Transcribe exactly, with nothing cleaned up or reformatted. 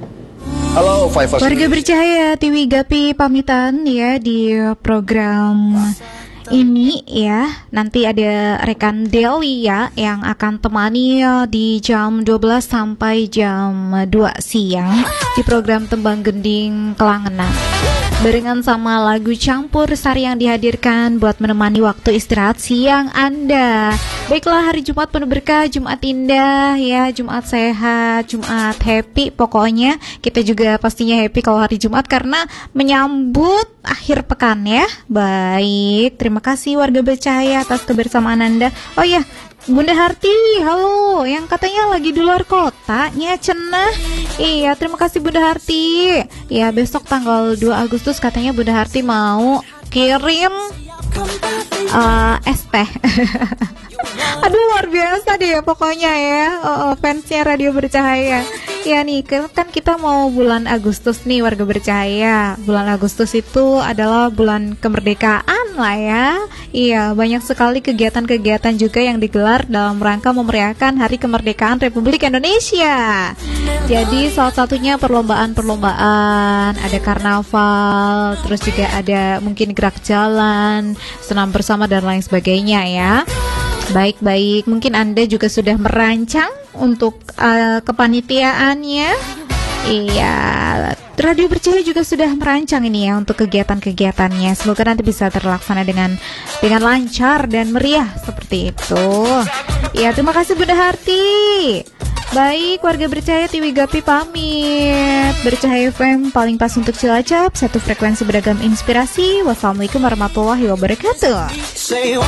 Halo, Five Warga Bercahaya, Tiwi Gapi pamitan ya di program ini ya. Nanti ada rekan Dewi ya yang akan temani ya di jam dua belas sampai jam dua siang di program Tembang Gending Kelangenan. Barengan sama lagu campur sari yang dihadirkan buat menemani waktu istirahat siang Anda. Baiklah, hari Jumat penuh berkah, Jumat indah ya, Jumat sehat, Jumat happy. Pokoknya kita juga pastinya happy kalau hari Jumat karena menyambut akhir pekan ya. Baik, terima kasih warga Bercahaya atas kebersamaan Anda. Oh ya, Bunda Harti, halo, yang katanya lagi di luar kota, nya cenah. Iya, terima kasih Bunda Harti. Ya, besok tanggal dua Agustus katanya Bunda Harti mau kirim uh, es teh. Aduh, luar biasa deh ya pokoknya ya. Oh, oh, fansnya Radio Bercahaya. Ya nih, kan kita mau bulan Agustus nih warga Bercahaya. Bulan Agustus itu adalah bulan kemerdekaan lah ya. Iya, banyak sekali kegiatan-kegiatan juga yang digelar dalam rangka memeriahkan Hari Kemerdekaan Republik Indonesia. Jadi salah satunya perlombaan-perlombaan, ada karnaval, terus juga ada mungkin gerak jalan, senam bersama dan lain sebagainya ya. Baik-baik, mungkin Anda juga sudah merancang untuk uh, kepanitiaannya. Iya, Radio Bercahaya juga sudah merancang ini ya untuk kegiatan-kegiatannya. Semoga nanti bisa terlaksana dengan dengan lancar dan meriah seperti itu. Iya, terima kasih Bunda Harti. Baik, warga Bercahaya, Tiwi Gapi pamit. Bercahaya F M paling pas untuk Cilacap, satu frekuensi beragam inspirasi. Wassalamualaikum warahmatullahi wabarakatuh.